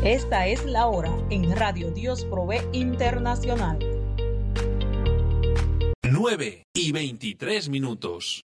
Esta es la hora en Radio Dios Provee Internacional. 9:23.